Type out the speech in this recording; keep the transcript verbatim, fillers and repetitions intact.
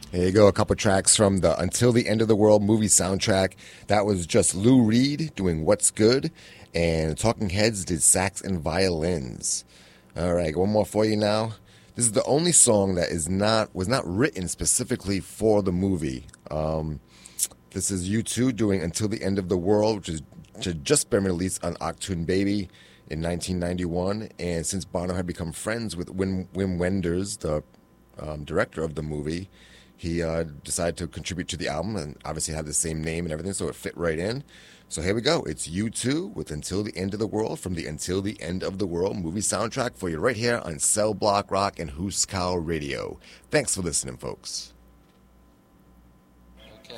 There you go, a couple tracks from the Until the End of the World movie soundtrack. That was just Lou Reed doing What's Good, and Talking Heads did sax and violins. All right, one more for you now. This is the only song that is not was not written specifically for the movie. Um, this is U two doing Until the End of the World, which is which had just been released on Achtung Baby in nineteen ninety-one. And since Bono had become friends with Wim, Wim Wenders, the um, director of the movie, he uh, decided to contribute to the album, and obviously had the same name and everything, so it fit right in. So here we go. It's U two with Until the End of the World from the Until the End of the World movie soundtrack for you right here on Cell Block Rock and Huskau Radio. Thanks for listening, folks.